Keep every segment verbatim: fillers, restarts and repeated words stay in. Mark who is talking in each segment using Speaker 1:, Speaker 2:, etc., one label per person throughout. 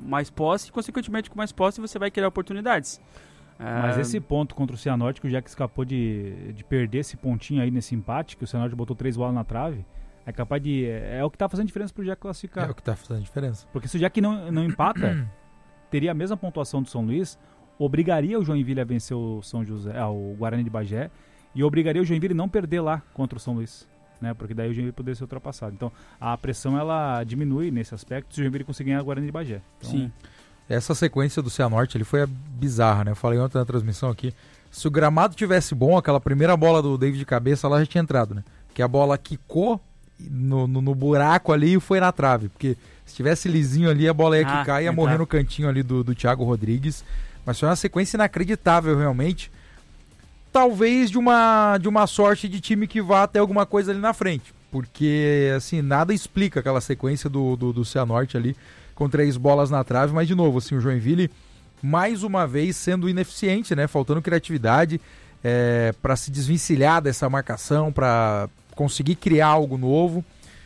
Speaker 1: mais posse e, consequentemente, com mais posse você vai criar oportunidades.
Speaker 2: Mas é... esse ponto contra o Cianorte, que o Jack escapou de, de perder esse pontinho aí nesse empate, que o Cianorte botou três bolas na trave, é capaz de... É, é o que tá fazendo diferença pro Jack classificar.
Speaker 3: É o que tá fazendo diferença.
Speaker 2: Porque se o Jack não, não empata, teria a mesma pontuação do São Luís, obrigaria o Joinville a vencer o São José, ah, o Guarani de Bagé, e obrigaria o Joinville a não perder lá contra o São Luís, né? Porque daí o Joinville poderia ser ultrapassado. Então, a pressão, ela diminui nesse aspecto se o Joinville conseguir ganhar o Guarani de Bagé. Então,
Speaker 3: sim. Essa sequência do Cianorte ele foi bizarra, né? Eu falei ontem na transmissão aqui. Se o gramado tivesse bom, aquela primeira bola do David de cabeça lá já tinha entrado, né? Porque a bola quicou no, no, no buraco ali e foi na trave. Porque se tivesse lisinho ali, a bola ia
Speaker 1: ah,
Speaker 3: quicar e ia morrer no cantinho ali do, do Thiago Rodrigues. Mas foi uma sequência inacreditável, realmente. Talvez de uma, de uma sorte de time que vá até alguma coisa ali na frente. Porque, assim, nada explica aquela sequência do, do, do Cianorte ali, com três bolas na trave, mas de novo, assim, o Joinville mais uma vez sendo ineficiente, né? Faltando criatividade é, para se desvencilhar dessa marcação, para conseguir criar algo novo,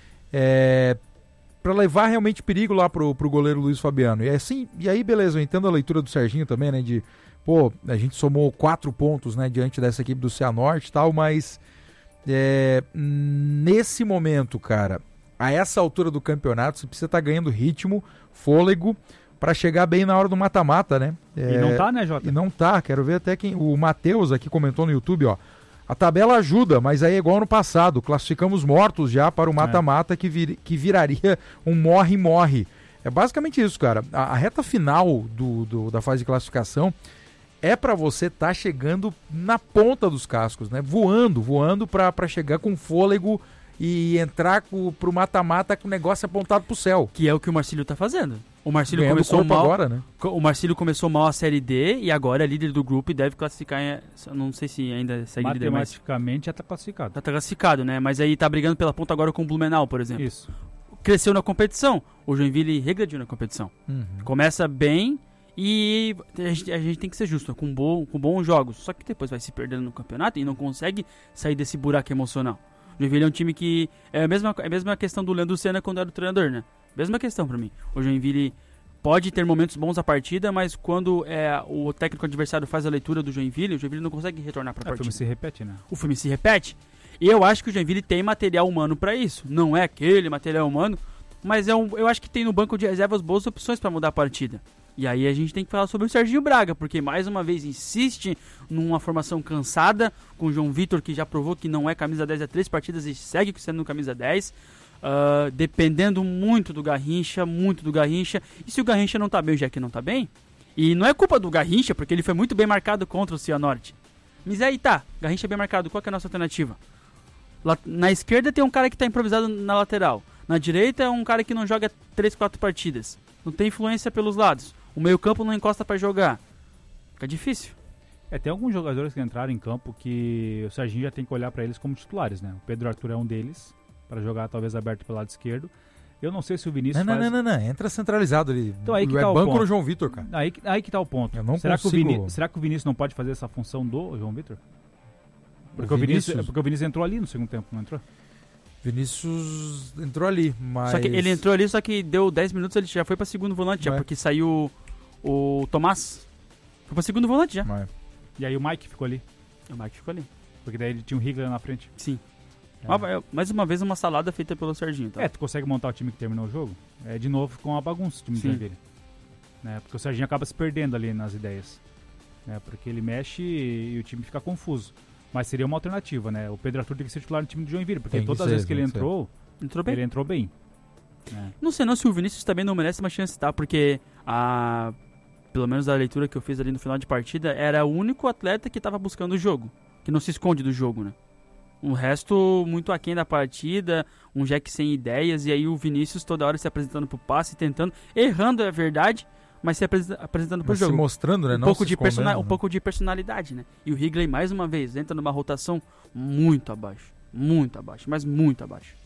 Speaker 3: é, para levar realmente perigo lá pro, pro goleiro Luiz Fabiano. E assim, e aí beleza, eu entendo a leitura do Serginho também, né? De, pô, a gente somou quatro pontos, né? Diante dessa equipe do Cianorte e tal, mas é, nesse momento, cara, a essa altura do campeonato, você precisa estar tá ganhando ritmo, fôlego, para chegar bem na hora do mata-mata, né? É,
Speaker 2: e não tá, né, Jota?
Speaker 3: E não tá, quero ver até quem... O Matheus aqui comentou no YouTube, ó. A tabela ajuda, mas aí é igual no passado, classificamos mortos já para o mata-mata é. que, vir, que viraria um morre-morre. É basicamente isso, cara. A, a reta final do, do, da fase de classificação é para você estar tá chegando na ponta dos cascos, né? Voando, voando para chegar com fôlego e entrar pro mata-mata com o negócio apontado pro céu.
Speaker 1: Que é o que o Marcílio tá fazendo. O Marcílio começou mal
Speaker 3: agora, né?
Speaker 1: O Marcílio começou mal a Série D e agora é líder do grupo e deve classificar em, não sei se ainda segue líder, mas
Speaker 2: matematicamente já tá classificado.
Speaker 1: Já tá classificado, né? Mas aí tá brigando pela ponta agora com o Blumenau, por exemplo.
Speaker 2: Isso.
Speaker 1: Cresceu na competição. O Joinville regrediu na competição.
Speaker 3: Uhum.
Speaker 1: Começa bem e a gente, a gente tem que ser justo, com, bom, com bons jogos. Só que depois vai se perdendo no campeonato e não consegue sair desse buraco emocional. O Joinville é um time que... É a mesma, é a mesma questão do Leandro Senna quando era o treinador, né? Mesma questão pra mim. O Joinville pode ter momentos bons na partida, mas quando é, o técnico adversário faz a leitura do Joinville, o Joinville não consegue retornar pra
Speaker 2: é,
Speaker 1: partida.
Speaker 2: O filme se repete, né?
Speaker 1: O filme se repete. E eu acho que o Joinville tem material humano pra isso. Não é aquele material humano, mas é um, eu acho que tem no banco de reservas boas opções pra mudar a partida. E aí a gente tem que falar sobre o Serginho Braga, porque mais uma vez insiste numa formação cansada, com o João Vitor, que já provou que não é camisa dez há três partidas e segue sendo camisa dez, uh, dependendo muito do Garrincha, muito do Garrincha. E se o Garrincha não tá bem, o Jack não tá bem, e não é culpa do Garrincha, porque ele foi muito bem marcado contra o Cianorte. Mas aí tá, Garrincha bem marcado, qual que é a nossa alternativa? Lá, na esquerda tem um cara que tá improvisado na lateral, na direita é um cara que não joga três, quatro partidas, não tem influência pelos lados. O meio campo não encosta pra jogar. Fica difícil.
Speaker 2: É, tem alguns jogadores que entraram em campo que o Serginho já tem que olhar pra eles como titulares, né? O Pedro Arthur é um deles, pra jogar talvez aberto pelo lado esquerdo. Eu não sei se o Vinícius
Speaker 3: não,
Speaker 2: faz...
Speaker 3: Não, não, não, não. Entra centralizado ali.
Speaker 2: Então aí que
Speaker 3: é
Speaker 2: tá o
Speaker 3: banco
Speaker 2: ponto.
Speaker 3: no João Vitor, cara.
Speaker 2: Aí, aí que tá o ponto.
Speaker 3: Eu não
Speaker 2: será,
Speaker 3: consigo...
Speaker 2: que o Viní... será que o Vinícius não pode fazer essa função do João Vitor? Porque o,
Speaker 3: o
Speaker 2: Vinícius...
Speaker 3: Vinícius...
Speaker 2: Porque o Vinícius entrou ali no segundo tempo, não entrou?
Speaker 3: Vinícius entrou ali, mas...
Speaker 1: Só que ele entrou ali, só que deu dez minutos, ele já foi pra segundo volante, já, porque saiu o Tomás. Foi pra segundo volante já.
Speaker 3: Mas...
Speaker 2: E aí o Mike ficou ali.
Speaker 1: O Mike ficou ali.
Speaker 2: Porque daí ele tinha um Rigler na frente.
Speaker 1: Sim.
Speaker 2: É.
Speaker 1: Uma, mais uma vez uma salada feita pelo Serginho. Tá?
Speaker 2: É, tu consegue montar o time que terminou o jogo? É de novo com a bagunça o time
Speaker 1: Sim.
Speaker 2: dele. Né? Porque o Serginho acaba se perdendo ali nas ideias. Né? Porque ele mexe e, e o time fica confuso. Mas seria uma alternativa, né? O Pedro Arthur tem que ser titular no time do Joinville, porque
Speaker 3: tem
Speaker 2: todas as
Speaker 3: ser,
Speaker 2: vezes que ele entrou,
Speaker 1: entrou bem.
Speaker 2: ele entrou bem. É.
Speaker 1: Não sei não se o Vinícius também não merece uma chance, tá? Porque a... pelo menos a leitura que eu fiz ali no final de partida, era o único atleta que estava buscando o jogo, que não se esconde do jogo, né? O resto muito aquém da partida, um Jack sem ideias, e aí o Vinícius toda hora se apresentando pro passe, tentando, errando é verdade, mas se apresentando pro
Speaker 3: mas
Speaker 1: jogo.
Speaker 3: Se mostrando, né?
Speaker 1: Um,
Speaker 3: não
Speaker 1: pouco
Speaker 3: se
Speaker 1: de persona-
Speaker 3: né?
Speaker 1: um pouco de personalidade, né? E o Higley, mais uma vez, entra numa rotação muito abaixo. Muito abaixo, mas muito abaixo.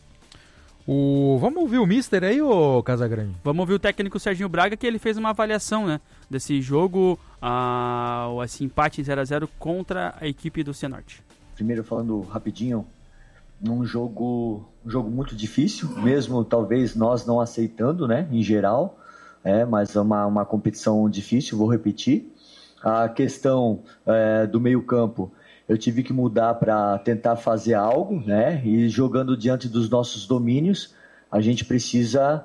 Speaker 3: O... Vamos ouvir o Mister aí, ô Casagrande?
Speaker 1: Vamos ouvir o técnico Serginho Braga, que ele fez uma avaliação, né? Desse jogo, a... esse empate zero a zero contra a equipe do Cianorte.
Speaker 4: Primeiro falando rapidinho, num jogo, um jogo muito difícil, mesmo talvez nós não aceitando, né, em geral, é, mas é uma, uma competição difícil, vou repetir. A questão é, do meio-campo, eu tive que mudar para tentar fazer algo, né? E jogando diante dos nossos domínios, a gente precisa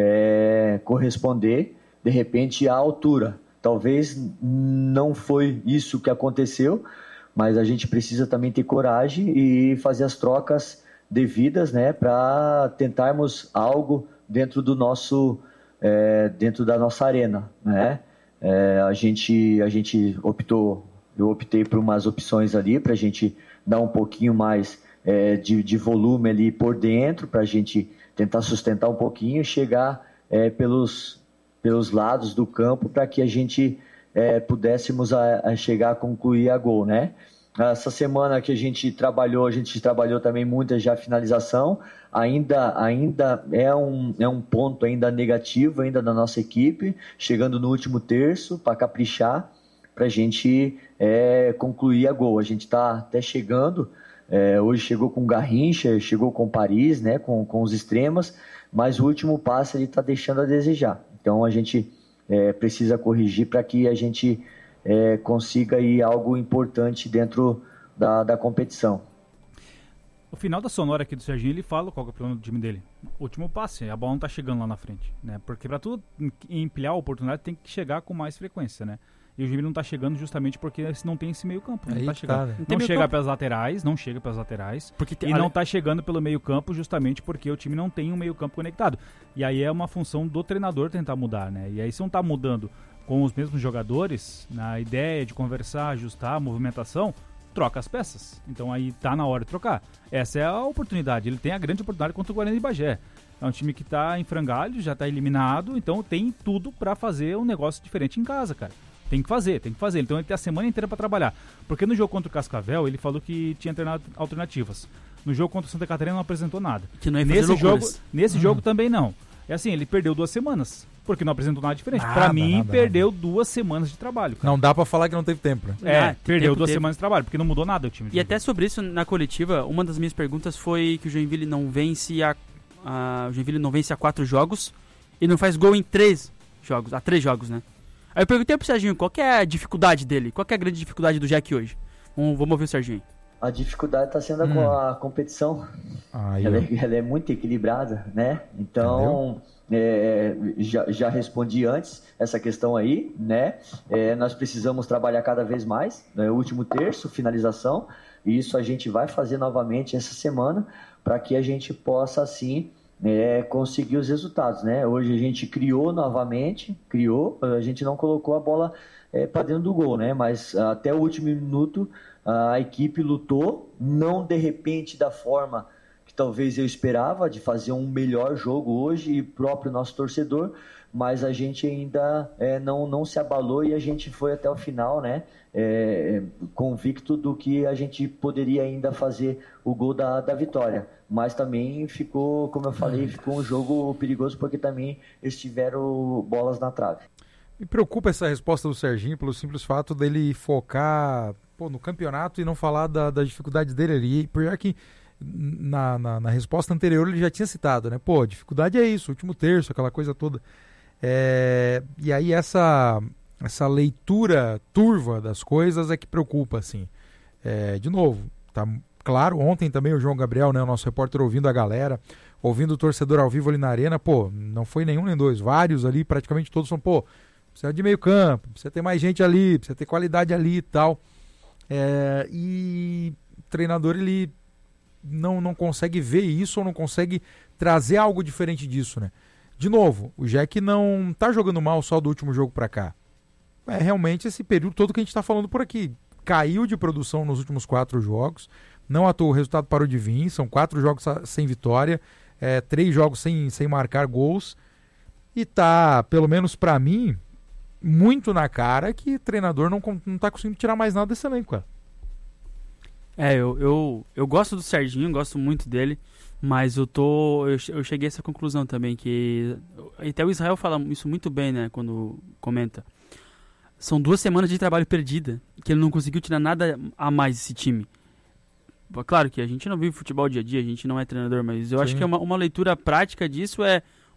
Speaker 4: é, corresponder, de repente, à altura. Talvez não foi isso que aconteceu, mas a gente precisa também ter coragem e fazer as trocas devidas, né? Para tentarmos algo dentro do nosso, é, dentro da nossa arena, né? É, a gente, a gente optou, eu optei por umas opções ali para a gente dar um pouquinho mais é, de, de volume ali por dentro, para a gente tentar sustentar um pouquinho e chegar é, pelos, pelos lados do campo para que a gente é, pudéssemos a, a chegar a concluir a gol, né? Essa semana que a gente trabalhou, a gente trabalhou também muita já finalização, ainda, ainda é, um, é um ponto ainda negativo ainda da nossa equipe, chegando no último terço para caprichar, para a gente é, concluir a gol. A gente está até chegando, é, hoje chegou com Garrincha, chegou com Paris, né, com, com os extremas, mas o último passe ele está deixando a desejar. Então a gente é, precisa corrigir para que a gente É, consiga aí algo importante dentro da, da competição.
Speaker 2: O final da sonora aqui do Serginho, ele fala qual é o plano do time dele. Último passe, a bola não tá chegando lá na frente, né? Porque para tudo empilhar a oportunidade tem que chegar com mais frequência, né? E o Joinville não tá chegando justamente porque não tem esse meio campo, não tá chegando. Tá, né? Não, não chega pelas laterais, não chega pelas laterais. Porque tem, e não tá chegando pelo meio campo justamente porque o time não tem um meio campo conectado. E aí é uma função do treinador tentar mudar, né? E aí se não tá mudando com os mesmos jogadores, na ideia de conversar, ajustar a movimentação, troca as peças. Então aí tá na hora de trocar. Essa é a oportunidade. Ele tem a grande oportunidade contra o Guarani de Bagé. É um time que tá em frangalho, já tá eliminado, então tem tudo pra fazer um negócio diferente em casa, cara. Tem que fazer, tem que fazer. Então ele tem a semana inteira pra trabalhar. Porque no jogo contra o Cascavel, ele falou que tinha treinado alternativas. No jogo contra o Santa Catarina não apresentou nada.
Speaker 1: Que não é
Speaker 2: nesse jogo, nesse uhum. jogo também não. É assim, ele perdeu duas semanas. Porque não apresentou nada diferente. Nada, pra mim, nada, perdeu nada. duas semanas de trabalho. Cara.
Speaker 3: Não dá pra falar que não teve tempo. Né?
Speaker 2: É, ah, perdeu
Speaker 1: tempo
Speaker 2: duas
Speaker 1: teve.
Speaker 2: semanas de trabalho, porque não mudou nada o time.
Speaker 1: E até sobre isso, na coletiva, uma das minhas perguntas foi que o Joinville não vence a, a, o Joinville não vence a quatro jogos e não faz gol em três jogos, a três jogos, né? Aí eu perguntei pro Serginho, qual que é a dificuldade dele? Qual que é a grande dificuldade do Jack hoje? Vamos, vamos ouvir o Serginho.
Speaker 4: A dificuldade está sendo hum. a competição. Ah, ela, é, ela é muito equilibrada, né? Então... É, já, já respondi antes essa questão aí, né? É, nós precisamos trabalhar cada vez mais, né? O último terço, finalização, e isso a gente vai fazer novamente essa semana para que a gente possa assim é, conseguir os resultados, né? Hoje a gente criou novamente, criou, a gente não colocou a bola é, para dentro do gol, né? Mas até o último minuto a equipe lutou, não de repente da forma talvez eu esperava, de fazer um melhor jogo hoje, e próprio nosso torcedor, mas a gente ainda é, não, não se abalou e a gente foi até o final, né, é, convicto do que a gente poderia ainda fazer o gol da, da vitória. Mas também ficou, como eu falei, ficou um jogo perigoso porque também eles tiveram bolas na trave.
Speaker 3: Me preocupa essa resposta do Serginho pelo simples fato dele focar pô, no campeonato e não falar da, da dificuldade dele ali, porque que Na, na, na resposta anterior ele já tinha citado, né? Pô, dificuldade é isso, último terço, aquela coisa toda. É, e aí essa, essa leitura turva das coisas é que preocupa, assim. É, de novo, tá claro, ontem também o João Gabriel, né, o nosso repórter, ouvindo a galera, ouvindo o torcedor ao vivo ali na arena, pô, não foi nenhum nem dois, vários ali, praticamente todos são, pô, precisa de meio campo, precisa ter mais gente ali, precisa ter qualidade ali e tal. É, e o treinador, ele Não, não consegue ver isso ou não consegue trazer algo diferente disso, né? De novo, o Jack não tá jogando mal só do último jogo pra cá. É realmente esse período todo que a gente tá falando por aqui. Caiu de produção nos últimos quatro jogos, não à toa o resultado parou de vir, são quatro jogos sem vitória, é, três jogos sem, sem marcar gols, e tá, pelo menos pra mim, muito na cara que o treinador não, não tá conseguindo tirar mais nada desse elenco, cara.
Speaker 1: É, eu, eu, eu gosto do Serginho, gosto muito dele, mas eu tô eu, eu cheguei a essa conclusão também, que até o Israel fala isso muito bem, né, quando comenta. São duas semanas de trabalho perdida, que ele não conseguiu tirar nada a mais desse time. Claro que a gente não vive futebol dia a dia, a gente não é treinador, mas eu Sim. acho que uma, uma leitura prática disso é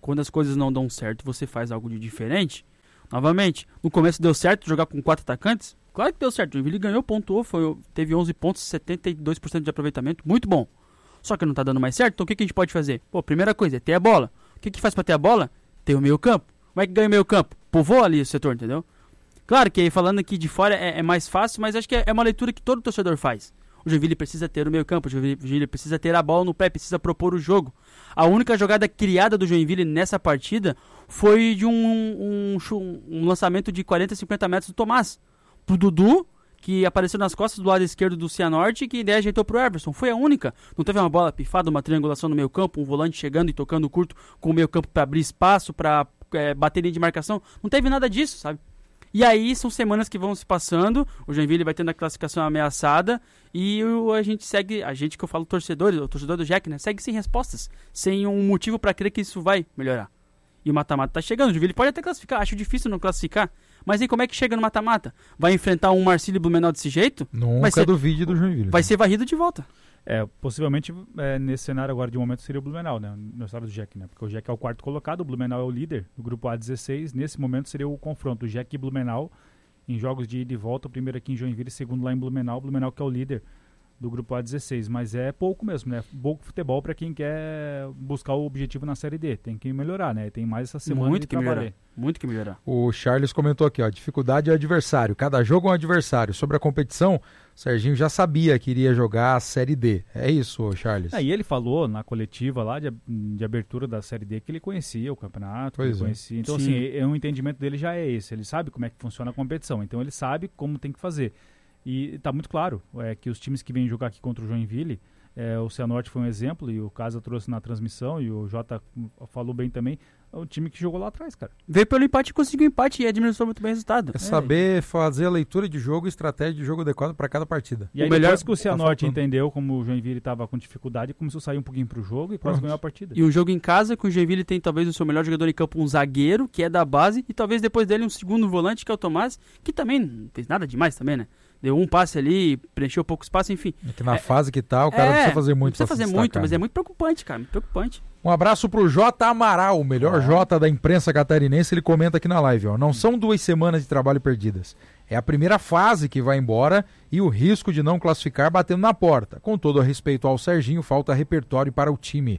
Speaker 1: quando as coisas não dão certo, você faz algo de diferente. Novamente, no começo deu certo jogar com quatro atacantes? Claro que deu certo. O Joinville ganhou, pontuou, foi, teve onze pontos, setenta e dois por cento de aproveitamento. Muito bom. Só que não tá dando mais certo, então o que, que a gente pode fazer? Pô, primeira coisa é ter a bola. O que, que faz pra ter a bola? Ter o meio campo. Como é que ganha o meio campo? Povoa ali o setor, entendeu? Claro que falando aqui de fora é, é mais fácil, mas acho que é, é uma leitura que todo torcedor faz. O Joinville precisa ter o meio campo, o Joinville precisa ter a bola no pé, precisa propor o jogo. A única jogada criada do Joinville nessa partida foi de um, um, um, um lançamento de quarenta, cinquenta metros do Tomás. Pro Dudu, que apareceu nas costas do lado esquerdo do Cianorte, que daí ajeitou pro Everson. Foi a única. Não teve uma bola pifada, uma triangulação no meio campo, um volante chegando e tocando curto com o meio campo para abrir espaço, para é, bater linha de marcação. Não teve nada disso, sabe? E aí são semanas que vão se passando, o Joinville vai tendo a classificação ameaçada e o, a gente segue, a gente que eu falo torcedor, o torcedor do Jack, né, segue sem respostas, sem um motivo para crer que isso vai melhorar. E o mata-mata tá chegando, o Joinville pode até classificar, acho difícil não classificar, mas aí como é que chega no mata-mata? Vai enfrentar um Marcílio Blumenau desse jeito?
Speaker 3: Nunca
Speaker 1: vai ser,
Speaker 3: duvide do Joinville.
Speaker 1: Vai ser varrido de volta.
Speaker 2: É, possivelmente é, nesse cenário agora de momento seria o Blumenau, né? No estado do Jack, né? Porque o Jack é o quarto colocado, o Blumenau é o líder do grupo A dezesseis. Nesse momento seria o confronto, o Jack e Blumenau em jogos de ida e volta, o primeiro aqui em Joinville, segundo lá em Blumenau, o Blumenau que é o líder do grupo A dezesseis, mas é pouco mesmo, né? Pouco futebol para quem quer buscar o objetivo na Série D, tem que melhorar, né? Tem mais essa semana
Speaker 1: Muito
Speaker 2: de
Speaker 1: que
Speaker 2: trabalhar.
Speaker 1: melhorar. Muito que melhorar.
Speaker 3: O Charles comentou aqui, ó, dificuldade é o adversário, cada jogo é um adversário. Sobre a competição, o Serginho já sabia que iria jogar a Série D. É isso, Charles?
Speaker 2: É, e ele falou na coletiva lá de, de abertura da Série D que ele conhecia o campeonato, que ele
Speaker 3: Pois é.
Speaker 2: conhecia. Então,
Speaker 1: Sim.
Speaker 2: assim, é, o entendimento dele já é esse. Ele sabe como é que funciona a competição, então ele sabe como tem que fazer. E tá muito claro é, que os times que vêm jogar aqui contra o Joinville, é, o Cianorte foi um exemplo, e o Casa trouxe na transmissão, e o Jota falou bem também, é o time que jogou lá atrás, cara.
Speaker 1: Veio pelo empate e conseguiu empate e administrou muito bem o resultado.
Speaker 3: É saber fazer a leitura de jogo e estratégia de jogo adequado para cada partida.
Speaker 2: E aí
Speaker 1: O melhor-
Speaker 2: depois que o Cianorte
Speaker 3: tá faltando.
Speaker 2: entendeu como o Joinville estava com dificuldade, começou a sair um pouquinho pro jogo e quase
Speaker 3: Pronto.
Speaker 2: ganhou a partida.
Speaker 1: E um jogo em casa, que o Joinville tem talvez o seu melhor jogador em campo, um zagueiro, que é da base, e talvez depois dele um segundo volante, que é o Tomás, que também não fez nada demais também, né? Deu um passe ali, preencheu pouco espaço, enfim.
Speaker 3: É que na
Speaker 1: É-
Speaker 3: fase que tá, o cara
Speaker 1: É,
Speaker 3: precisa fazer muito
Speaker 1: Precisa
Speaker 3: pra se
Speaker 1: fazer muito,
Speaker 3: destacar,
Speaker 1: mas
Speaker 3: né?
Speaker 1: é muito preocupante, cara, muito preocupante.
Speaker 3: Um abraço pro J. Amaral, o melhor J da imprensa catarinense. Ele comenta aqui na live, ó. Não são duas semanas de trabalho perdidas. É a primeira fase que vai embora e o risco de não classificar batendo na porta. Com todo o respeito ao Serginho, falta repertório para o time.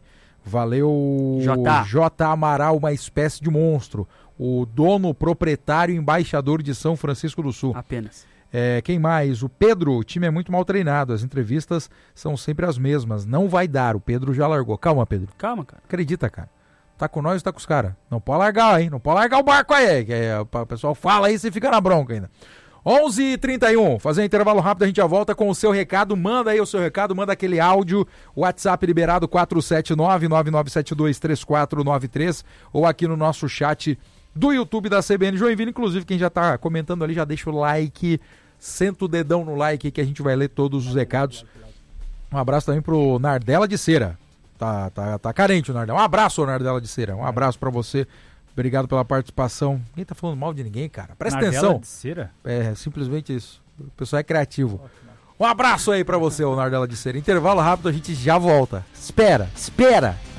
Speaker 3: Valeu,
Speaker 1: J.
Speaker 3: J. Amaral, uma espécie de monstro. O dono, proprietário e embaixador de São Francisco do Sul.
Speaker 1: Apenas.
Speaker 3: É, quem mais? O Pedro, o time é muito mal treinado, as entrevistas são sempre as mesmas. Não vai dar, o Pedro já largou. Calma, Pedro.
Speaker 1: Calma, cara.
Speaker 3: Acredita, cara. Tá com nós ou tá com os caras? Não pode largar, hein? Não pode largar o barco aí. Que é, o pessoal fala aí e você fica na bronca ainda. onze e trinta e um, fazer um intervalo rápido, a gente já volta com o seu recado. Manda aí o seu recado, manda aquele áudio. WhatsApp liberado quatro sete nove, nove nove sete dois, três quatro nove três ou aqui no nosso chat do YouTube da C B N Joinville. Inclusive, quem já tá comentando ali, já deixa o like, senta o dedão no like que a gente vai ler todos os recados. Um abraço também pro Nardella de Cera. Tá, tá, tá carente o Nardella. Um abraço, Nardella de Cera. Um abraço pra você. Obrigado pela participação. Ninguém tá falando mal de ninguém, cara. Presta
Speaker 2: Nardella
Speaker 3: atenção.
Speaker 2: de cera?
Speaker 3: É simplesmente isso. O pessoal é criativo. Um abraço aí pra você, o Nardella de Cera. Intervalo rápido, a gente já volta. Espera, espera.